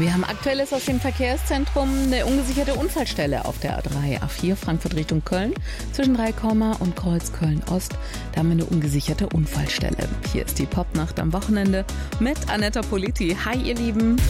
Wir haben Aktuelles aus dem Verkehrszentrum. Eine ungesicherte Unfallstelle auf der A3, A4 Frankfurt Richtung Köln. Zwischen Dreikomma und Kreuz Köln-Ost. Da haben wir eine ungesicherte Unfallstelle. Hier ist die Popnacht am Wochenende mit Anetta Politi. Hi, ihr Lieben.